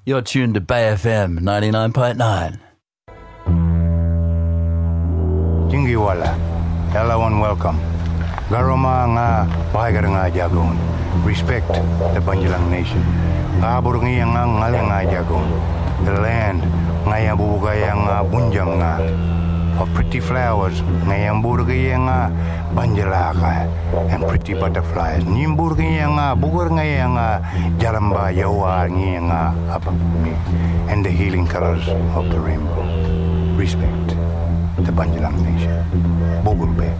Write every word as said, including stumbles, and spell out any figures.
You're tuned to Bay F M ninety-nine point nine. Jingiwala, everyone welcome. Garoma nga bahagar nga jagon. Respect the Banjalang nation. Kabur nga nga ngalang nga jagon. The land nga yang bubugay nga bunjam nga. Of pretty flowers nga yang burgay nga banjalaka and pretty butterflies. Nimburgay nga bugur nga yang jaramba yawa nga apapumi and the healing colors of the rainbow. Respect the Banjalang nation. Bogulbe.